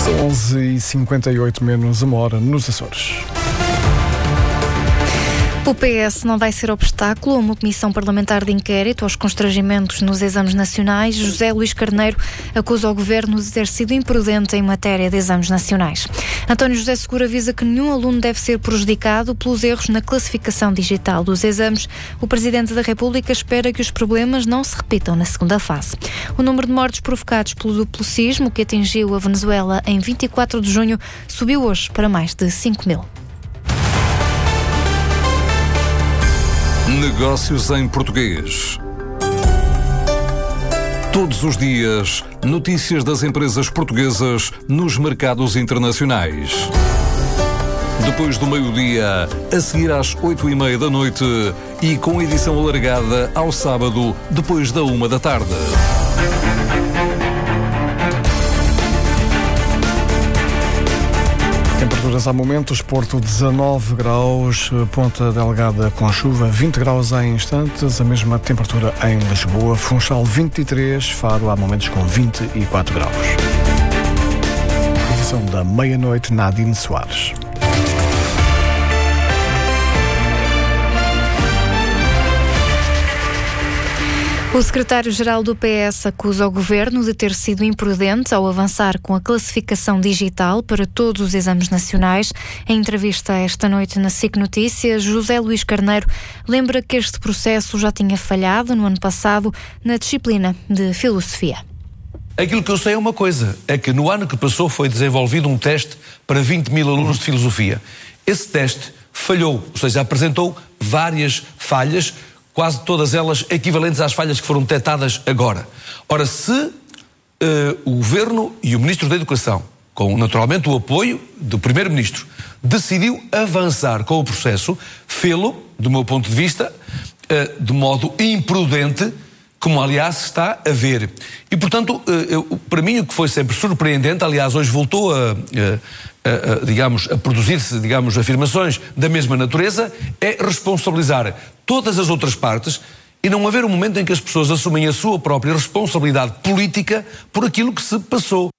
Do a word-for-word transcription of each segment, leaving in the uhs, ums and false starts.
São onze e cinquenta e oito, menos uma hora nos Açores. O P S não vai ser obstáculo a uma comissão parlamentar de inquérito aos constrangimentos nos exames nacionais. José Luís Carneiro acusa o governo de ter sido imprudente em matéria de exames nacionais. António José Seguro avisa que nenhum aluno deve ser prejudicado pelos erros na classificação digital dos exames. O Presidente da República espera que os problemas não se repitam na segunda fase. O número de mortes provocados pelo duplo sismo que atingiu a Venezuela em vinte e quatro de junho subiu hoje para mais de cinco mil. Negócios em português. Todos os dias, notícias das empresas portuguesas nos mercados internacionais. Depois do meio-dia, a seguir às oito e meia da noite e com edição alargada ao sábado, depois da uma da tarde. Temperaturas há momentos: Porto dezanove graus, Ponta Delgada com chuva, vinte graus em instantes, a mesma temperatura em Lisboa, Funchal vinte e três, Faro há momentos com vinte e quatro graus. Edição da meia-noite, Nadine Soares. O secretário-geral do P S acusa o governo de ter sido imprudente ao avançar com a classificação digital para todos os exames nacionais. Em entrevista esta noite na S I C Notícias, José Luís Carneiro lembra que este processo já tinha falhado no ano passado na disciplina de Filosofia. Aquilo que eu sei é uma coisa, é que no ano que passou foi desenvolvido um teste para vinte mil alunos de Filosofia. Esse teste falhou, ou seja, apresentou várias falhas, quase todas elas equivalentes às falhas que foram detectadas agora. Ora, se uh, o Governo e o Ministro da Educação, com naturalmente o apoio do Primeiro-Ministro, decidiu avançar com o processo, fê-lo, do meu ponto de vista, uh, de modo imprudente, como aliás está a ver. E portanto, uh, eu, para mim o que foi sempre surpreendente, aliás hoje voltou a... Uh, A, a, digamos, a produzir-se, digamos, afirmações da mesma natureza, é responsabilizar todas as outras partes e não haver um momento em que as pessoas assumem a sua própria responsabilidade política por aquilo que se passou.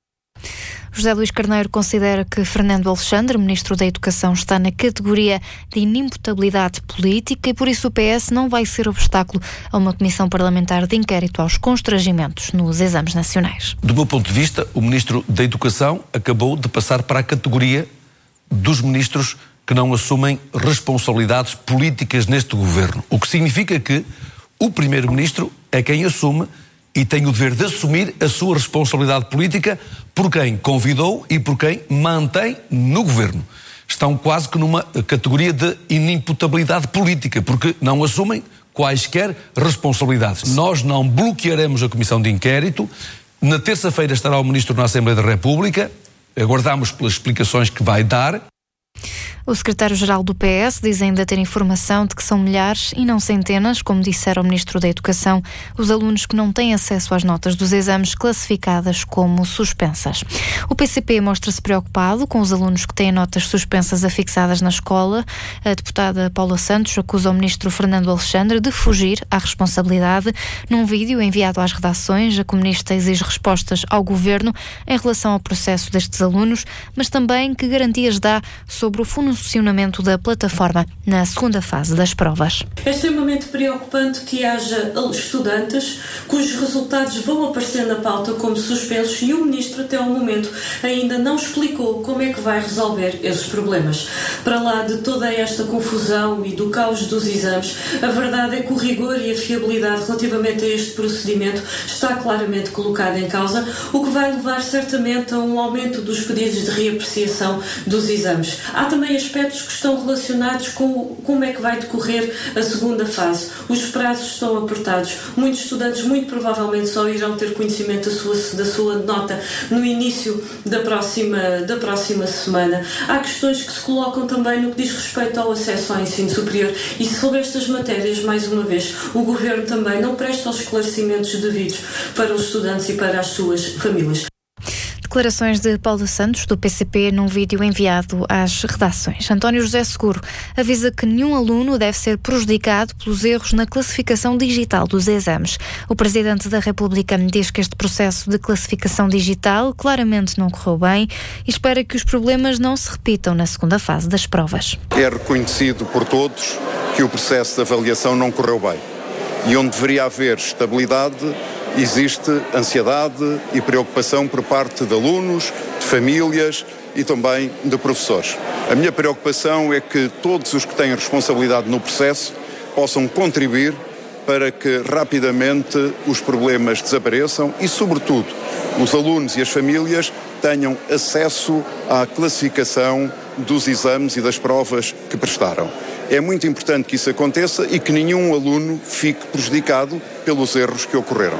José Luís Carneiro considera que Fernando Alexandre, Ministro da Educação, está na categoria de inimputabilidade política e por isso o P S não vai ser obstáculo a uma comissão parlamentar de inquérito aos constrangimentos nos exames nacionais. Do meu ponto de vista, o Ministro da Educação acabou de passar para a categoria dos ministros que não assumem responsabilidades políticas neste governo. O que significa que o Primeiro-Ministro é quem assume e tem o dever de assumir a sua responsabilidade política por quem convidou e por quem mantém no governo. Estão quase que numa categoria de inimputabilidade política, porque não assumem quaisquer responsabilidades. Nós não bloquearemos a comissão de inquérito. Na terça-feira estará o Ministro na Assembleia da República. Aguardamos pelas explicações que vai dar. O secretário-geral do P S diz ainda ter informação de que são milhares e não centenas, como dissera o Ministro da Educação, os alunos que não têm acesso às notas dos exames classificadas como suspensas. O P C P mostra-se preocupado com os alunos que têm notas suspensas afixadas na escola. A deputada Paula Santos acusa o Ministro Fernando Alexandre de fugir à responsabilidade. Num vídeo enviado às redações, a comunista exige respostas ao Governo em relação ao processo destes alunos, mas também que garantias dá sobre o funcionamento da plataforma na segunda fase das provas. É extremamente preocupante que haja estudantes cujos resultados vão aparecer na pauta como suspensos e o Ministro até ao momento ainda não explicou como é que vai resolver esses problemas. Para lá de toda esta confusão e do caos dos exames, a verdade é que o rigor e a fiabilidade relativamente a este procedimento está claramente colocada em causa, o que vai levar certamente a um aumento dos pedidos de reapreciação dos exames. Há também aspectos que estão relacionados com como é que vai decorrer a segunda fase. Os prazos estão apertados. Muitos estudantes muito provavelmente só irão ter conhecimento da sua, da sua nota no início da próxima, da próxima semana. Há questões que se colocam também no que diz respeito ao acesso ao ensino superior e sobre estas matérias, mais uma vez, o Governo também não presta os esclarecimentos devidos para os estudantes e para as suas famílias. Declarações de Paulo Santos, do P C P, num vídeo enviado às redações. António José Seguro avisa que nenhum aluno deve ser prejudicado pelos erros na classificação digital dos exames. O Presidente da República diz que este processo de classificação digital claramente não correu bem e espera que os problemas não se repitam na segunda fase das provas. É reconhecido por todos que o processo de avaliação não correu bem. E onde deveria haver estabilidade, existe ansiedade e preocupação por parte de alunos, de famílias e também de professores. A minha preocupação é que todos os que têm responsabilidade no processo possam contribuir para que rapidamente os problemas desapareçam e, sobretudo, os alunos e as famílias tenham acesso à classificação dos exames e das provas que prestaram. É muito importante que isso aconteça e que nenhum aluno fique prejudicado pelos erros que ocorreram.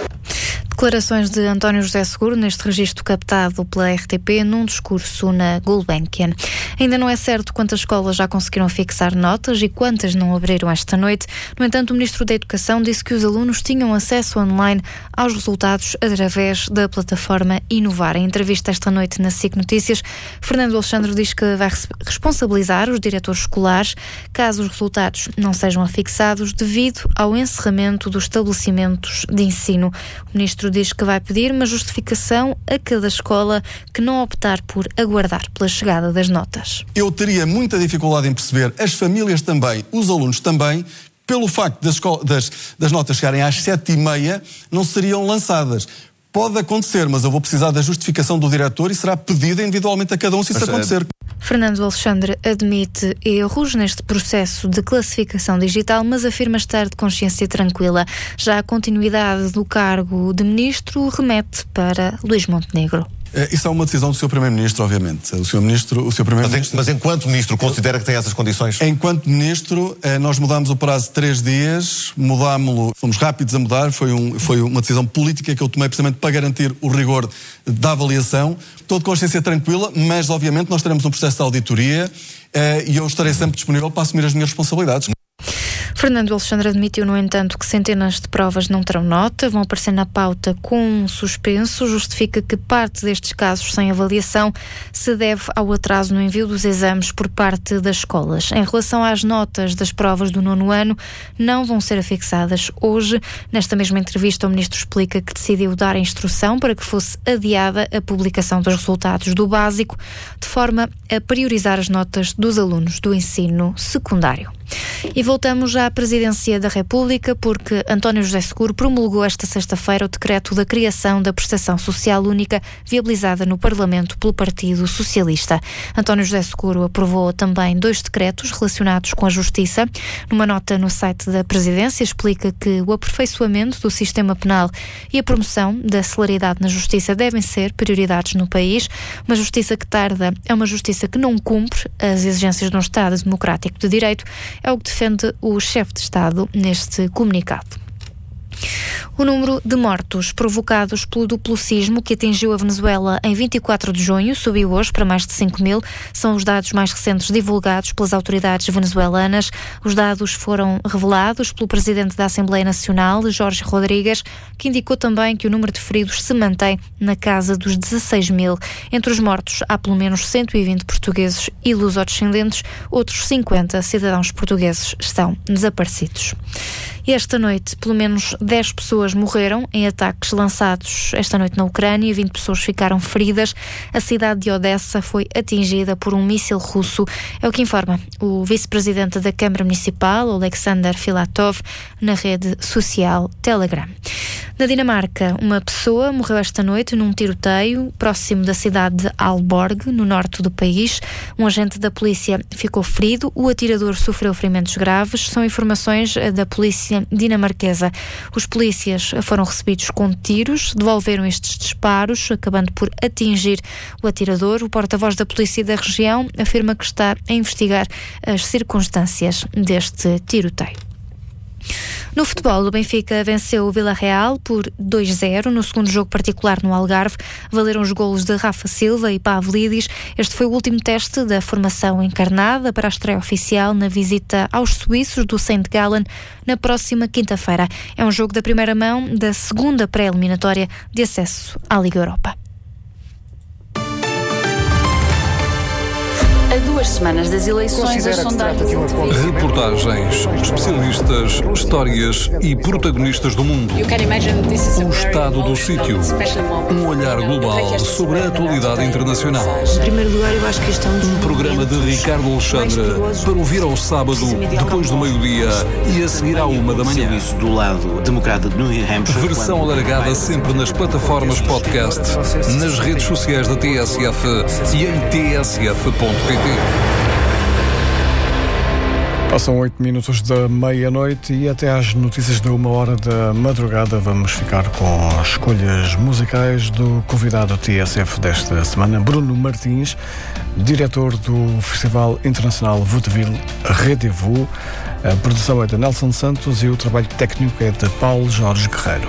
Declarações de António José Seguro neste registro captado pela R T P num discurso na Gulbenkian. Ainda não é certo quantas escolas já conseguiram fixar notas e quantas não abriram esta noite. No entanto, o Ministro da Educação disse que os alunos tinham acesso online aos resultados através da plataforma Inovar. Em entrevista esta noite na S I C Notícias, Fernando Alexandre diz que vai responsabilizar os diretores escolares caso os resultados não sejam afixados devido ao encerramento dos estabelecimentos de ensino. O Ministro diz que vai pedir uma justificação a cada escola que não optar por aguardar pela chegada das notas. Eu teria muita dificuldade em perceber, as famílias também, os alunos também, pelo facto das, das, das notas chegarem às sete e meia, não seriam lançadas. Pode acontecer, mas eu vou precisar da justificação do diretor e será pedida individualmente a cada um se isso acontecer. Fernando Alexandre admite erros neste processo de classificação digital, mas afirma estar de consciência tranquila. Já a continuidade do cargo de ministro remete para Luís Montenegro. Isso é uma decisão do seu Primeiro-Ministro, obviamente. O seu Ministro, o seu Primeiro-Ministro... Mas, mas enquanto Ministro considera que tem essas condições? Enquanto Ministro, nós mudámos o prazo de três dias, mudámos-lo, fomos rápidos a mudar, foi, um, foi uma decisão política que eu tomei precisamente para garantir o rigor da avaliação. Estou de consciência tranquila, mas obviamente nós teremos um processo de auditoria e eu estarei sempre disponível para assumir as minhas responsabilidades. Fernando Alexandre admitiu, no entanto, que centenas de provas não terão nota, vão aparecer na pauta com um suspenso. Justifica que parte destes casos sem avaliação se deve ao atraso no envio dos exames por parte das escolas. Em relação às notas das provas do nono ano, não vão ser afixadas hoje. Nesta mesma entrevista, o Ministro explica que decidiu dar a instrução para que fosse adiada a publicação dos resultados do básico, de forma a priorizar as notas dos alunos do ensino secundário. E voltamos à Presidência da República, porque António José Seguro promulgou esta sexta-feira o decreto da criação da Prestação Social Única, viabilizada no Parlamento pelo Partido Socialista. António José Seguro aprovou também dois decretos relacionados com a Justiça. Numa nota no site da Presidência, explica que o aperfeiçoamento do sistema penal e a promoção da celeridade na Justiça devem ser prioridades no país. Uma Justiça que tarda é uma Justiça que não cumpre as exigências de um Estado democrático de direito. É o que defende o chefe de Estado neste comunicado. O número de mortos provocados pelo duplo sismo que atingiu a Venezuela em vinte e quatro de junho subiu hoje para mais de cinco mil. São os dados mais recentes divulgados pelas autoridades venezuelanas. Os dados foram revelados pelo presidente da Assembleia Nacional, Jorge Rodrigues, que indicou também que o número de feridos se mantém na casa dos dezesseis mil. Entre os mortos há pelo menos cento e vinte portugueses e lusodescendentes. Outros cinquenta cidadãos portugueses estão desaparecidos. Esta noite, pelo menos dez pessoas morreram em ataques lançados esta noite na Ucrânia e vinte pessoas ficaram feridas. A cidade de Odessa foi atingida por um míssil russo. É o que informa o vice-presidente da Câmara Municipal, Alexander Filatov, na rede social Telegram. Na Dinamarca, uma pessoa morreu esta noite num tiroteio próximo da cidade de Aalborg, no norte do país. Um agente da polícia ficou ferido, o atirador sofreu ferimentos graves. São informações da polícia dinamarquesa. Os polícias foram recebidos com tiros, devolveram estes disparos, acabando por atingir o atirador. O porta-voz da polícia da região afirma que está a investigar as circunstâncias deste tiroteio. No futebol, o Benfica venceu o Vila Real por dois a zero no segundo jogo particular no Algarve. Valeram os golos de Rafa Silva e Pavlidis. Este foi o último teste da formação encarnada para a estreia oficial na visita aos suíços do Saint Gallen na próxima quinta-feira. É um jogo da primeira mão da segunda pré-eliminatória de acesso à Liga Europa. A duas semanas das eleições, as sondagens... Reportagens, especialistas, histórias e protagonistas do mundo. O estado do sítio. Um olhar global sobre a atualidade internacional. Em primeiro lugar, eu acho que isto é um... Um programa de Ricardo Alexandre para ouvir ao sábado, depois do meio-dia e a seguir à uma da manhã. Do lado democrata de New Hampshire. Versão alargada sempre nas plataformas podcast, nas redes sociais da T S F e em t s f ponto p t. Passam oito minutos da meia-noite e até às notícias de uma hora da madrugada vamos ficar com as escolhas musicais do convidado T S F desta semana, Bruno Martins, diretor do Festival Internacional Vaudeville Rendez-Vous. A produção é de Nelson Santos e o trabalho técnico é de Paulo Jorge Guerreiro.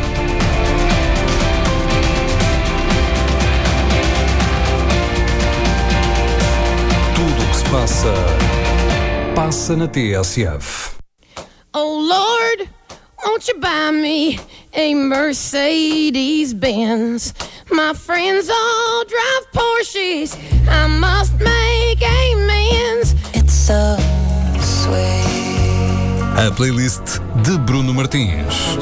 Tudo o que se passa, passa na T S F. Oh Lord, won't you buy me a Mercedes-Benz? My friends all drive Porsches, I must make amends. It's so sweet. A playlist de Bruno Martins.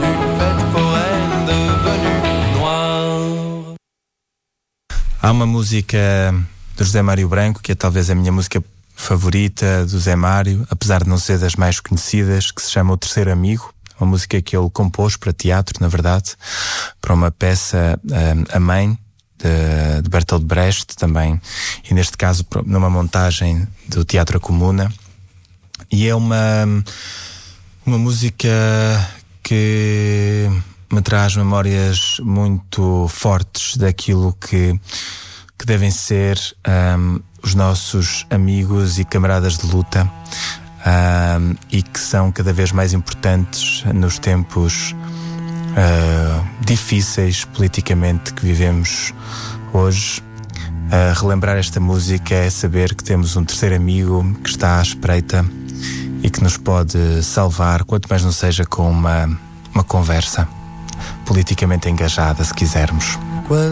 Há uma música do José Mário Branco, que é talvez a minha música favorita do Zé Mário, apesar de não ser das mais conhecidas, que se chama O Terceiro Amigo, uma música que ele compôs para teatro, na verdade, para uma peça, A Mãe, de, de Bertolt Brecht, também, e neste caso numa montagem do Teatro A Comuna, e é uma, uma música que me traz memórias muito fortes daquilo que, que devem ser um, os nossos amigos e camaradas de luta, um, e que são cada vez mais importantes nos tempos uh, difíceis politicamente que vivemos hoje. Uh, relembrar esta música é saber que temos um terceiro amigo que está à espreita e que nos pode salvar, quanto mais não seja com uma, uma conversa politicamente engajada, se quisermos.